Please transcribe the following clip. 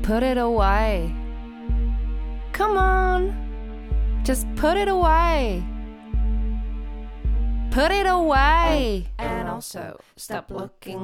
Put it away. Come on. Just put it away. Put it away. And also, stop looking